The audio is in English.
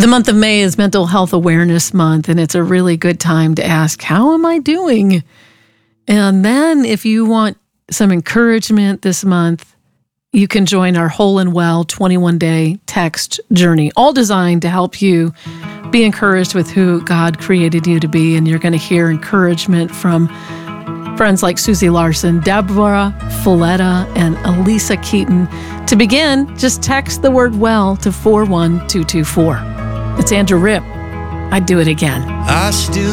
The month of May is Mental Health Awareness Month, and it's a really good time to ask, how am I doing? And then if you want some encouragement this month, you can join our Whole and Well 21-day text journey, all designed to help you be encouraged with who God created you to be. And you're going to hear encouragement from friends like Susie Larson, Deborah Folletta, and Elisa Keaton. To begin, just text the word WELL to 41224. It's Andrew Ripp. I'd do it again. I still